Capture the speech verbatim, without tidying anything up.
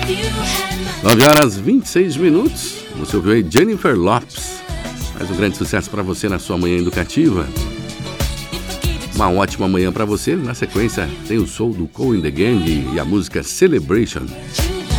nove horas e vinte e seis minutos. Você ouviu aí Jennifer Lopez. Mais um grande sucesso para você na sua manhã educativa. Uma ótima manhã para você. Na sequência tem o som do Kool and the Gang e a música Celebration.